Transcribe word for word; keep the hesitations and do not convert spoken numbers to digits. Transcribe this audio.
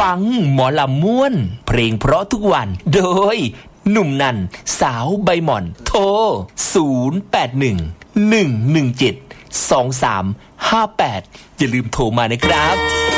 ฟังหมอลำม่วนเพลงเพราะทุกวันโดยหนุ่มนันสาวใบหม่อนโทรศูนย์ แปด หนึ่ง หนึ่ง หนึ่ง เจ็ด สอง สาม ห้า แปดอย่าลืมโทรมานะครับ